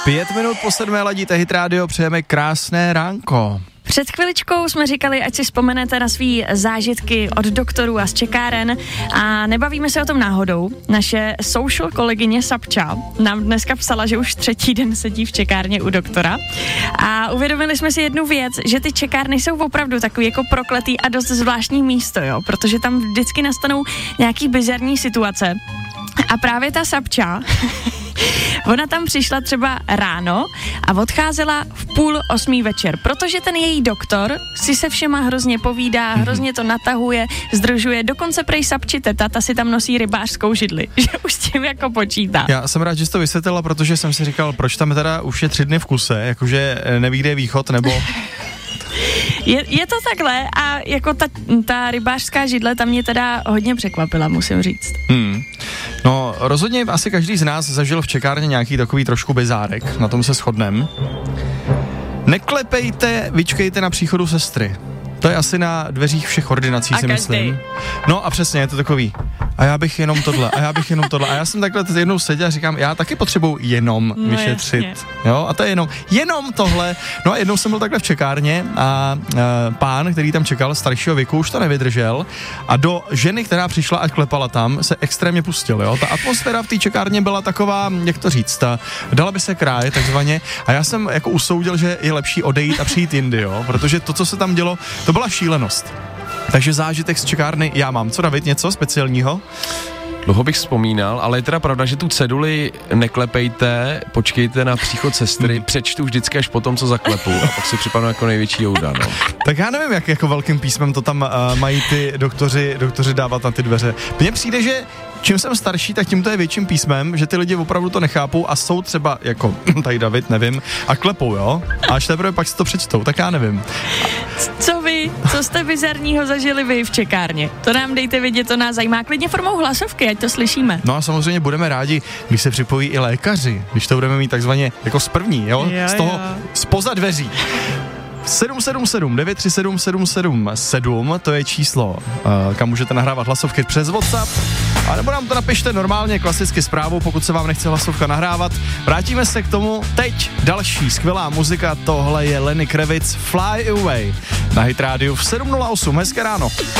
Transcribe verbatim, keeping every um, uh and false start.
Pět minut po sedmé ladíte Hit Radio, přejeme krásné ránko. Před chviličkou jsme říkali, ať si vzpomenete na svý zážitky od doktorů a z čekáren a nebavíme se o tom náhodou. Naše social kolegyně Sapča nám dneska psala, že už třetí den sedí v čekárně u doktora a uvědomili jsme si jednu věc, že ty čekárny jsou opravdu takový jako prokletý a dost zvláštní místo, jo, protože tam vždycky nastanou nějaký bizarní situace. A právě ta Sapča, ona tam přišla třeba ráno a odcházela v půl osmý večer, protože ten její doktor si se všema hrozně povídá, hrozně to natahuje, zdržuje, dokonce prej Sapči teta, ta si tam nosí rybářskou židli, že už s tím jako počítá. Já jsem rád, že jsi to vysvětlila, protože jsem si říkal, proč tam teda už je tři dny v kuse, jakože neví, kde je východ, nebo... Je, je to takhle a jako ta, ta rybářská židle tam mě teda hodně překvapila, musím říct. Hmm. No, rozhodně asi každý z nás zažil v čekárně nějaký takový trošku bizárek, na tom se shodneme. Neklepejte, vyčkejte na příchodu sestry. To je asi na dveřích všech ordinací, a si každý. myslím. No a přesně, je to takový. A já bych jenom tohle, a já bych jenom tohle. A já jsem takhle jednou seděl a říkám, já taky potřebuji jenom no vyšetřit. Jasně. Jo, a to je jenom, jenom tohle. No a jednou jsem byl takhle v čekárně a, a pán, který tam čekal, staršího věku, už to nevydržel a do ženy, která přišla a klepala tam, se extrémně pustil, jo. Ta atmosféra v té čekárně byla taková, jak to říct, ta, dala by se kráje takzvaně a já jsem jako usoudil, že je lepší odejít a přijít jindy, jo, protože to, co se tam dělo, to byla šílenost. Takže zážitek z čekárny já mám. Co, David, něco speciálního? Dlouho bych vzpomínal, ale je teda pravda, že tu ceduli neklepejte, počkejte na příchod sestry, přečtu vždycky až potom, co zaklepu a pak si připadnu jako největší jouda, no. Tak já nevím, jak jako velkým písmem to tam uh, mají ty doktoři, doktoři dávat na ty dveře. Mně přijde, že čím jsem starší, tak tím to je větším písmem, že ty lidi opravdu to nechápou a jsou třeba jako tady David, nevím, a klepou, jo? A až teprve pak si to přečtou, tak já nevím. Co vy? Co jste bizarního zažili vy v čekárně? To nám dejte vědět, to nás zajímá. Klidně formou hlasovky, ať to slyšíme. No a samozřejmě budeme rádi, když se připojí i lékaři, když to budeme mít takzvaně jako z první, jo? jo z toho, jo. zpoza dveří. sedm sedm sedm devět tři sedm sedm sedm sedm, to je číslo, uh, kam můžete nahrávat hlasovky přes WhatsApp, a nebo nám to napište normálně, klasicky zprávou, pokud se vám nechce hlasovka nahrávat. Vrátíme se k tomu teď, další skvělá muzika, tohle je Lenny Kravitz, Fly Away, na Hit Radio v sedm nula osm, hezké ráno.